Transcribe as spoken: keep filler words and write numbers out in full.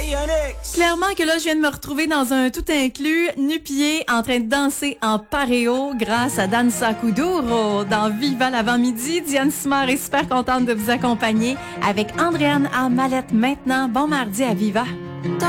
Clairement que là, je viens de me retrouver dans un tout inclus, nu-pied, en train de danser en paréo grâce à Danza Kuduro. Dans Viva l'avant-midi, Diane Simard est super contente de vous accompagner avec Andréane à Mallette maintenant. Bon mardi à Viva.